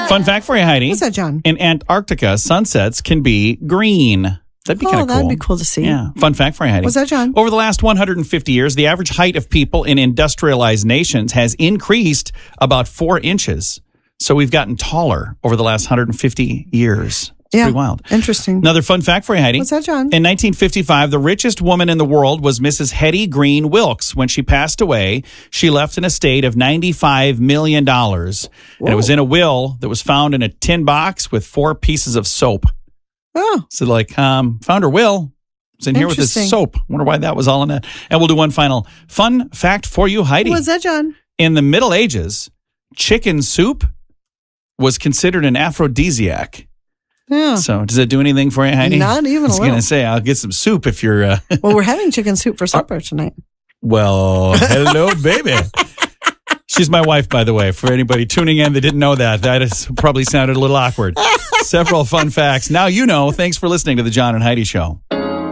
Fun fact for you, Heidi. What's that, John? In Antarctica, sunsets can be green. That'd be kind of cool. That'd be cool to see. Yeah. Fun fact for you, Heidi. What's that, John? Over the last 150 years, the average height of people in industrialized nations has increased about 4 inches. So we've gotten taller over the last 150 years. It's pretty wild. Interesting. Another fun fact for you, Heidi. What's that, John? In 1955, the richest woman in the world was Mrs. Hetty Green Wilkes. When she passed away, she left an estate of $95 million. And it was in a will that was found in a tin box with 4 pieces of soap. Oh. So found her will. It's in here with this soap. Wonder why that was all in it. And we'll do one final fun fact for you, Heidi. What's that, John? In the Middle Ages, chicken soup was considered an aphrodisiac. Yeah. So does that do anything for you, Heidi? Not even a little. I was going to say, I'll get some soup if you're... Well, we're having chicken soup for supper tonight. Well, hello, baby. She's my wife, by the way, for anybody tuning in that didn't know that. That has probably sounded a little awkward. Several fun facts. Now you know. Thanks for listening to the John and Heidi Show.